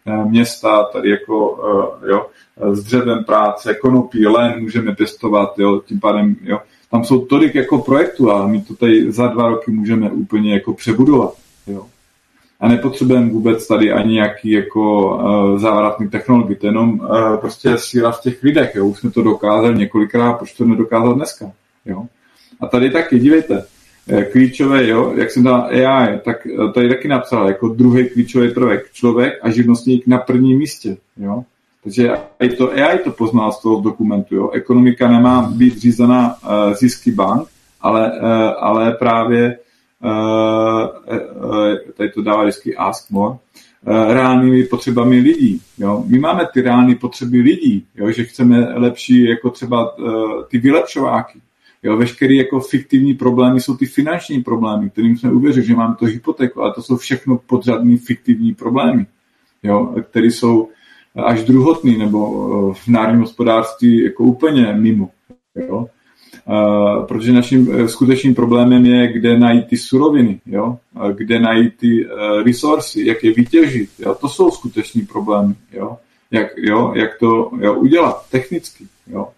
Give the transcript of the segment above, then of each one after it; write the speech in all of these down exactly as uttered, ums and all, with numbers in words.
města, tady jako jo, s dřevem práce, konopí, len můžeme pěstovat, jo, tím pádem, jo. Tam jsou tolik jako projektů a my to tady za dva roky můžeme úplně jako přebudovat, jo. A nepotřebujeme vůbec tady ani nějaký jako uh, závratný technologie, to je jenom uh, prostě síla v těch lidech, jo. Už jsme to dokázali několikrát, proč to nedokázat dneska, jo. A tady taky, dívejte, klíčové, jo, jak jsem dal A I, tak tady taky napsal jako druhý klíčový prvek, člověk a živnostník na prvním místě, jo. Takže i to A I to pozná z toho dokumentu, jo. Ekonomika nemá být řízená uh, zisky bank, ale, uh, ale právě uh, uh, tady to dává vždycky ask more, uh, reálnými potřebami lidí, jo. My máme ty reální potřeby lidí, jo, že chceme lepší, jako třeba uh, ty vylepšováky. Jo, veškeré jako fiktivní problémy jsou ty finanční problémy, kterým jsme uvěřili, že máme to hypotéku, ale to jsou všechno podřadní fiktivní problémy, jo, které jsou až druhotný nebo v národním hospodářství jako úplně mimo. Jo. Uh, protože naším skutečným problémem je, kde najít ty suroviny, jo, kde najít ty uh, resursy, jak je vytěžit. Jo. To jsou skuteční problémy, jo. Jak, jo, jak to jo, udělat technicky. Jo.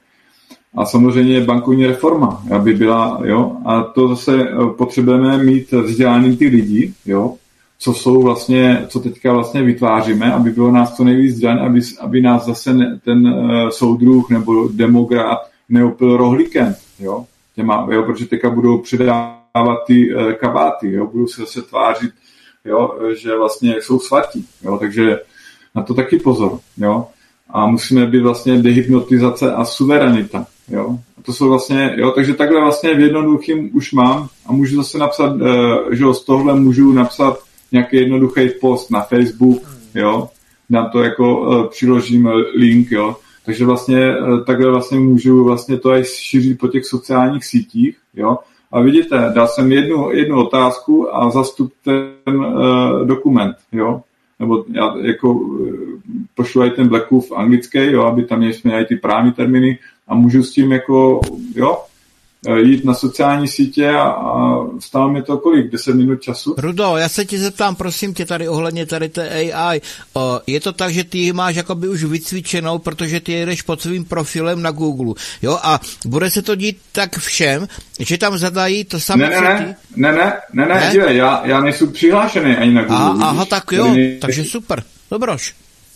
A samozřejmě bankovní reforma, aby byla, jo, a to zase potřebujeme mít vzdělaný ty lidi, jo, co jsou vlastně, co teďka vlastně vytváříme, aby bylo nás co nejvíc vzdělaný, aby, aby nás zase ne, ten uh, soudruh nebo demográt neopil rohlíkem, jo, těma, jo, protože teďka budou předávat ty uh, kabáty, jo, budou se zase tvářit, jo, že vlastně jsou svatí, jo, takže na to taky pozor, jo, a musíme být vlastně dehypnotizace a suverenita. Jo. A to jsou vlastně, jo, takže takhle vlastně v jednoduchým už mám a můžu zase napsat, uh, že z tohle můžu napsat nějaký jednoduchý post na Facebook, jo, dám to jako, uh, přiložím link, jo, takže vlastně uh, takhle vlastně můžu vlastně to aj šířit po těch sociálních sítích, jo, a vidíte, dal jsem jednu, jednu otázku a zastup ten uh, dokument, jo, nebo já jako uh, pošlu aj ten Blackwood anglický, jo, aby tam jsme aj ty právní termíny, a můžu s tím jako, jo, jít na sociální sítě a, a stálo mi to kolik? deset minut času? Rudo, já se ti zeptám, prosím tě, tady ohledně tady té A I. O, je to tak, že ty ji máš jakoby už vycvičenou, protože ty jedeš pod svým profilem na Google, jo, a bude se to dít tak všem, že tam zadají to samé, ne, ne, co ty? Ne, ne, ne, ne, ne, dívej, já, já nejsem přihlášený ani na Google. Aha, aha tak jo, nej... takže super, dobroš.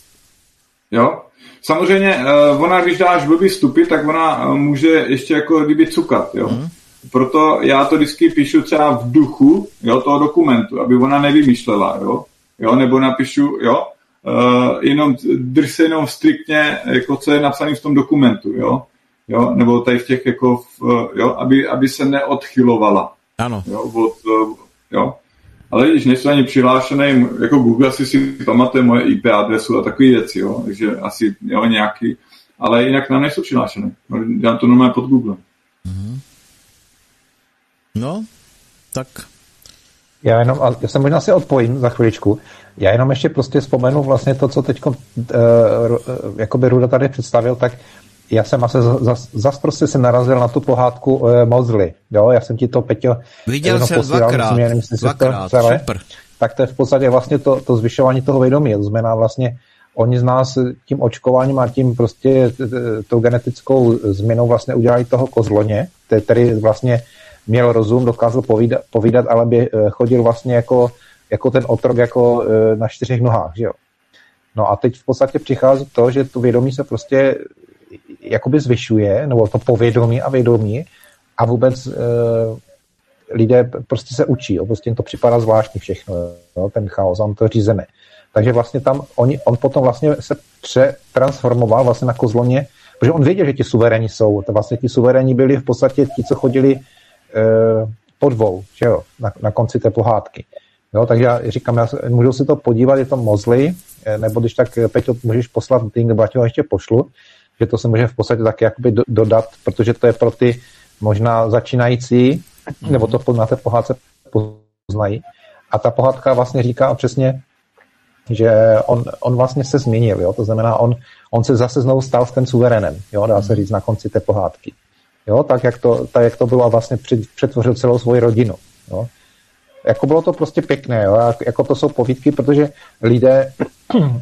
Jo. Samozřejmě, ona, když dáš blbý vstupy, tak ona může ještě jako kdyby cukat, jo. Mm. Proto já to vždycky píšu třeba v duchu, jo, toho dokumentu, aby ona nevymýšlela, jo. Jo, nebo napíšu, jo, uh, jenom drž se jenom striktně, jako co je napsané v tom dokumentu, jo. Jo, nebo tady v těch, jako, v, jo, aby, aby se neodchylovala. Ano. Jo, od, jo. Ale když nejsou ani přihlášený, jako Google si si pamatuje moje I P adresu a takové věci, jo, takže asi jo, nějaký, ale jinak nám nejsou přihlášený. Dám to normálně pod Google. Mm-hmm. No, tak. Já jenom, já se možná si odpojím za chviličku. Já jenom ještě prostě vzpomenu vlastně to, co teď uh, jakoby Ruda tady představil, tak já jsem asi zas, zas prostě se narazil na tu pohádku uh, Mozli. Jo, já jsem ti to, Peťo, viděl jsem dvakrát, myslím, myslím, dvakrát, to celé, super. Tak to je v podstatě vlastně to, to zvyšování toho vědomí. To znamená vlastně, oni z nás tím očkováním a tím prostě tou genetickou změnou vlastně udělali toho kozloně, který vlastně měl rozum, dokázal povídat, povídat ale by chodil vlastně jako, jako ten otrok jako na čtyřech nohách, že jo. No a teď v podstatě přichází to, že to vědomí se prostě jakoby zvyšuje, nebo to povědomí a vědomí a vůbec e, lidé prostě se učí, jo, prostě jim to připadá zvláštní všechno, jo, ten chaos, on to řízené. Takže vlastně tam oni, on potom vlastně se přetransformoval vlastně na kozloně, protože on věděl, že ti suveréni jsou, to vlastně ti suveréni byli v podstatě ti, co chodili e, po dvou, že jo, na, na konci té pohádky. Jo, takže já říkám, já můžu si to podívat, je to Mozli, nebo když tak, Peťo, můžeš poslat link, nebo já ti ho ještě pošlu, že to se může v podstatě taky jakoby do, dodat, protože to je pro ty možná začínající, mm-hmm. nebo to na té pohádce poznají. A ta pohádka vlastně říká přesně, že on, on vlastně se změnil, jo? To znamená, on, on se zase znovu stal ten suverénem, jo? Dá se říct na konci té pohádky. Jo? Tak, jak to, tak, jak to bylo a vlastně přetvořil celou svoji rodinu. Jo? Jako bylo to prostě pěkné, jo? Jako to jsou povídky, protože lidé